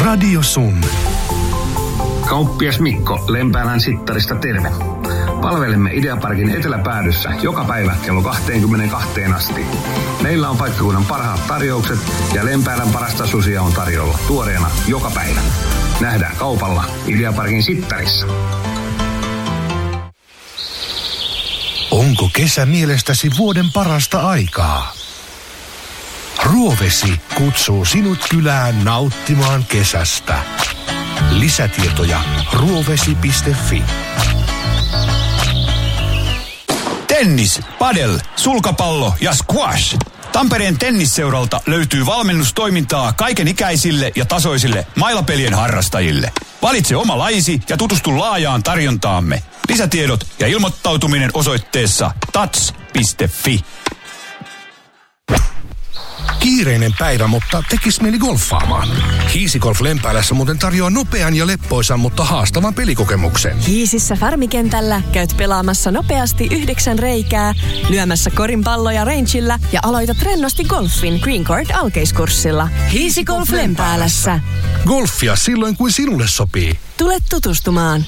Radio Sun. Kauppias Mikko Lempäälän Sittarista terve. Palvelemme Ideaparkin eteläpäädyssä joka päivä kello 22 asti. Meillä on paikkakunnan parhaat tarjoukset ja Lempäälän parasta susia on tarjolla tuoreena joka päivä. Nähdään kaupalla Ideaparkin Sittarissa. Onko kesä mielestäsi vuoden parasta aikaa? Ruovesi kutsuu sinut kylään nauttimaan kesästä. Lisätietoja ruovesi.fi. Tennis, padel, sulkapallo ja squash. Tampereen tennisseuralta löytyy valmennustoimintaa kaikenikäisille ja tasoisille mailapelien harrastajille. Valitse oma lajisi ja tutustu laajaan tarjontaamme. Lisätiedot ja ilmoittautuminen osoitteessa tats.fi. Kiireinen päivä, mutta tekis mieli golfaamaan. Hiisigolf Lempäälässä muuten tarjoaa nopean ja leppoisan, mutta haastavan pelikokemuksen. Hiisissä Farmikentällä käyt pelaamassa nopeasti 9 reikää, lyömässä korinpalloja rangeillä ja aloitat rennosti golfin Green Court alkeiskurssilla. Hiisigolf Lempäälässä. Golfia silloin, kuin sinulle sopii. Tule tutustumaan.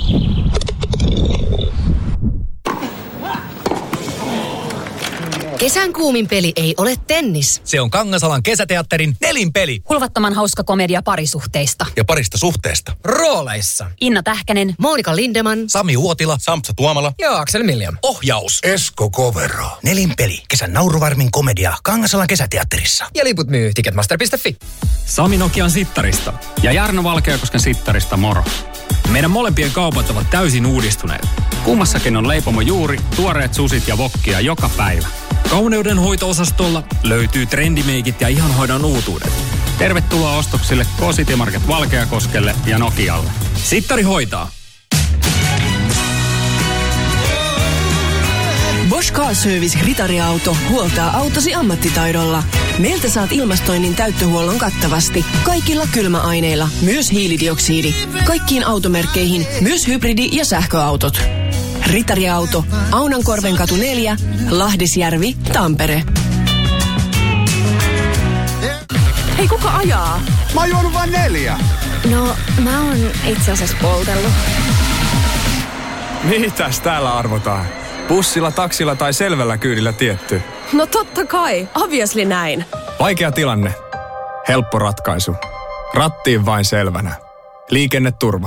Kesän kuumin peli ei ole tennis. Se on Kangasalan kesäteatterin Nelinpeli. Hulvattoman hauska komedia parisuhteista. Ja parista suhteesta. Rooleissa Inna Tähkänen, Monika Lindeman, Sami Uotila, Sampsa Tuomala ja Aksel Miljan. Ohjaus Esko Kovero. Nelinpeli. Kesän nauruvarmin komedia Kangasalan kesäteatterissa. Ja liput myy Ticketmaster.fi. Sami Nokian Sittarista ja Jarno Valkeakosken Sittarista moro. Meidän molempien kaupat ovat täysin uudistuneet. Kummassakin on leipomo juuri, tuoreet susit ja wokkia joka päivä. Kauneudenhoito-osastolla löytyy trendimeikit ja ihonhoidon uutuudet. Tervetuloa ostoksille K-City Market Valkeakoskelle ja Nokialle. Sittari hoitaa. Bosch Car Service Ritariauto huoltaa autosi ammattitaidolla. Meiltä saat ilmastoinnin täyttöhuollon kattavasti. Kaikilla kylmäaineilla, myös hiilidioksidi. Kaikkiin automerkkeihin, myös hybridi- ja sähköautot. Ritariauto, Aunankorvenkatu 4, Lahdisjärvi, Tampere. Hei, kuka ajaa? Mä oon juonut vain 4. No, mä oon itse asiassa poltellut. Mitäs täällä arvotaan? Bussilla, taksilla tai selvällä kyydillä tietty? No totta kai, obviously näin. Vaikea tilanne. Helppo ratkaisu. Rattiin vain selvänä. Liikenneturva.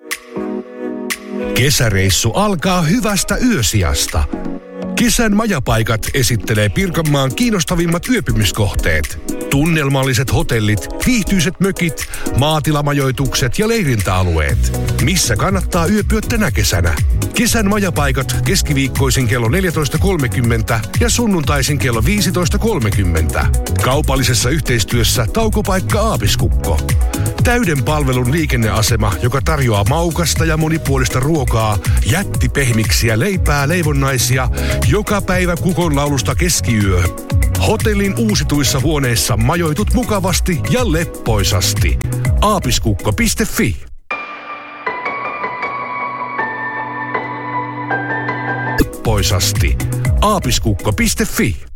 Kesäreissu alkaa hyvästä yösijasta. Kesän majapaikat esittelee Pirkanmaan kiinnostavimmat yöpymiskohteet. Tunnelmalliset hotellit, viihtyiset mökit, maatilamajoitukset ja leirintäalueet. Missä kannattaa yöpyä tänä kesänä? Kesän majapaikat keskiviikkoisin kello 14.30 ja sunnuntaisin kello 15.30. Kaupallisessa yhteistyössä taukopaikka Aapiskukko. Täyden palvelun liikenneasema, joka tarjoaa maukasta ja monipuolista ruokaa, jättipehmiksiä, leipää, leivonnaisia, joka päivä kukonlaulusta keskiyöhön. Hotellin uusituissa huoneissa majoitut mukavasti ja leppoisasti. Aapiskukko.fi. Leppoisasti. Aapiskukko.fi.